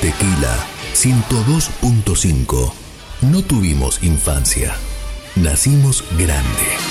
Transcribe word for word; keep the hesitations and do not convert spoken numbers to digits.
Tequila ciento dos punto cinco. No tuvimos infancia. Nacimos grande.